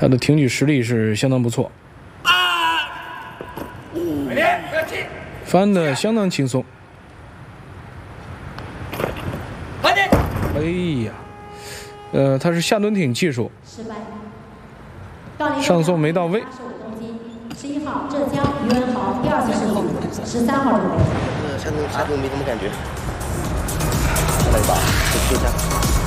他的挺举实力是相当不错，翻的相当轻松。哎呀，他是下蹲挺技术，上送没到位。 11号浙江于文豪第2次试投，13号准备。 下蹲没什么感觉，再来一把，休息一下。